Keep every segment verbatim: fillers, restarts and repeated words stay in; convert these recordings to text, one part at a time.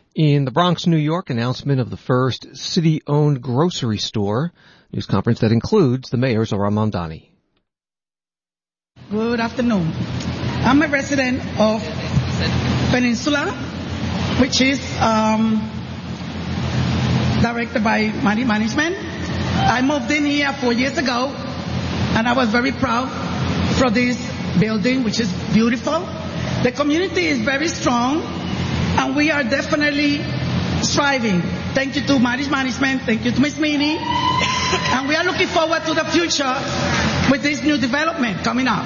In the Bronx, New York, announcement of the first city-owned grocery store. News conference that includes the mayor, Zohran Mamdani. Good afternoon. I'm a resident of Peninsula, which is um, directed by Money Management. I moved in here four years ago, and I was very proud for this building, which is beautiful. The community is very strong, and we are definitely striving. Thank you to Money Management, thank you to Miz Meany, and we are looking forward to the future with this new development coming up.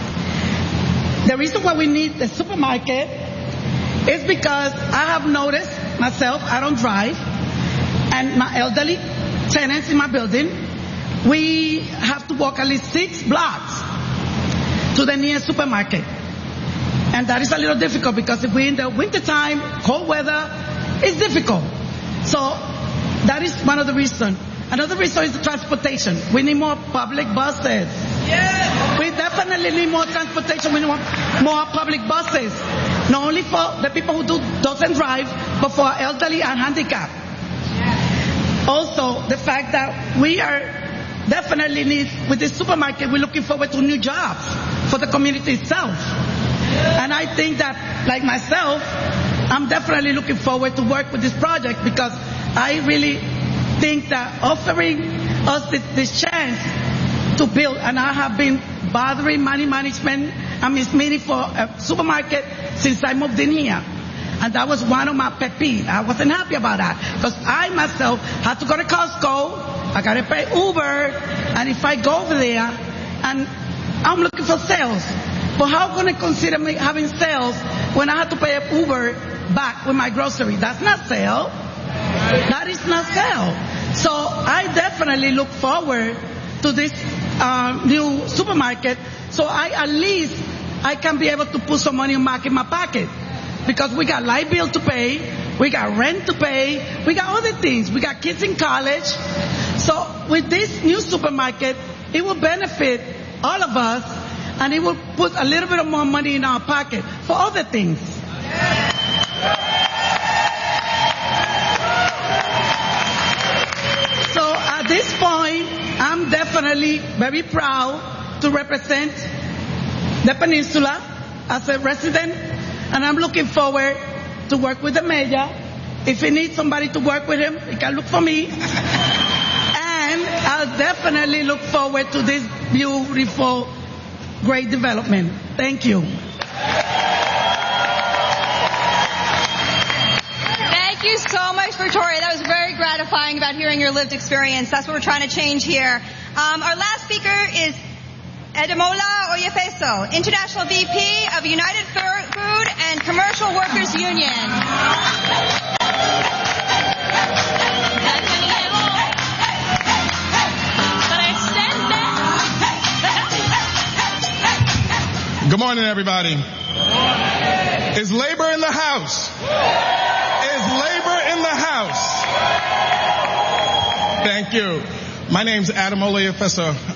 The reason why we need the supermarket is because I have noticed myself, I don't drive, and my elderly tenants in my building, we have to walk at least six blocks to the nearest supermarket. And that is a little difficult because if we're in the wintertime, cold weather, it's difficult. So that is one of the reasons. Another reason is the transportation. We need more public buses. Yeah. We definitely need more transportation. We need more, more public buses. Not only for the people who do, doesn't drive, but for elderly and handicapped. Yeah. Also, the fact that we are definitely need, with this supermarket, we're looking forward to new jobs for the community itself. Yeah. And I think that, like myself, I'm definitely looking forward to work with this project because I really think that offering us this, this chance to build, and I have been bothering Money Management and Miz Meany for a supermarket since I moved in here. And that was one of my pet peeves. I wasn't happy about that because I myself had to go to Costco, I got to pay Uber, and if I go over there and I'm looking for sales, but how can I consider me having sales when I have to pay an Uber back with my grocery? That's not sale. That is not sale. So I definitely look forward to this uh, new supermarket. So I at least I can be able to put some money back in my pocket because we got light bill to pay, we got rent to pay, we got other things, we got kids in college. So with this new supermarket, it will benefit all of us, and it will put a little bit of more money in our pocket for other things. So at this point, I'm definitely very proud to represent the Peninsula as a resident, and I'm looking forward to work with the mayor. If he needs somebody to work with him, he can look for me. And I'll definitely look forward to this beautiful, great development. Thank you. Thank you so much, Victoria. That was very gratifying about hearing your lived experience. That's what we're trying to change here. Um, our last speaker is Ademola Oyefeso, International V P of United Food and Commercial Workers Union. Good morning, everybody. Is labor in the house? Is labor in the house? Thank you. My name's Ademola Oyefeso.